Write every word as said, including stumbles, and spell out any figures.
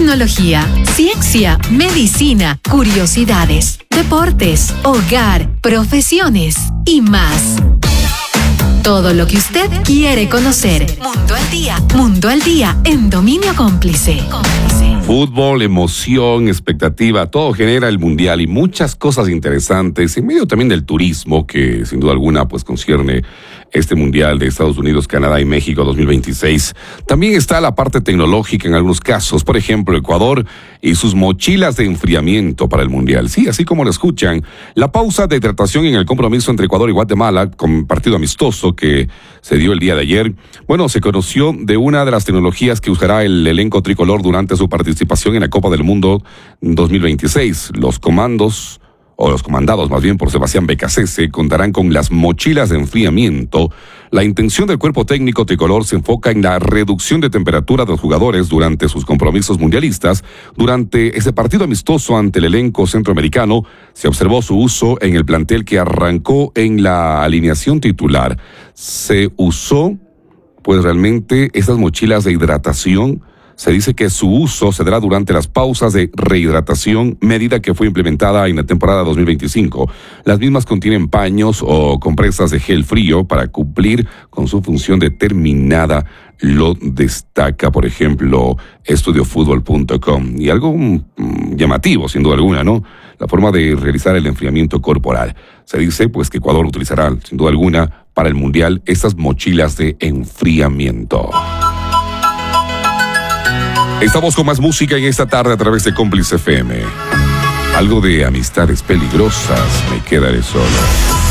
tecnología, ciencia, medicina, curiosidades, deportes, hogar, profesiones y más. Todo lo que usted quiere conocer. Mundo al día. Mundo al día en Dominio Cómplice. Cómplice. Fútbol, emoción, expectativa, todo genera el mundial y muchas cosas interesantes en medio también del turismo que sin duda alguna pues concierne este mundial de Estados Unidos, Canadá y México dos mil veintiséis. También está la parte tecnológica en algunos casos, por ejemplo Ecuador y sus mochilas de enfriamiento para el mundial. Sí, así como lo escuchan, la pausa de hidratación en el compromiso entre Ecuador y Guatemala, con partido amistoso que se dio el día de ayer, bueno, se conoció de una de las tecnologías que usará el elenco tricolor durante su participación en la Copa del Mundo dos mil veintiséis. Los comandos o los comandados más bien por Sebastián Becasese, contarán con las mochilas de enfriamiento. La intención del cuerpo técnico tricolor se enfoca en la reducción de temperatura de los jugadores durante sus compromisos mundialistas. Durante ese partido amistoso ante el elenco centroamericano, se observó su uso en el plantel que arrancó en la alineación titular. Se usó, pues realmente, estas mochilas de hidratación. Se dice que su uso se dará durante las pausas de rehidratación, medida que fue implementada en la temporada dos mil veinticinco. Las mismas contienen paños o compresas de gel frío para cumplir con su función determinada. Lo destaca, por ejemplo, estudio fútbol punto com. Y algo mmm, llamativo, sin duda alguna, ¿no? La forma de realizar el enfriamiento corporal. Se dice, pues, que Ecuador utilizará, sin duda alguna, para el Mundial, estas mochilas de enfriamiento. Estamos con más música en esta tarde a través de Cómplice F M. Algo de amistades peligrosas, me quedaré solo.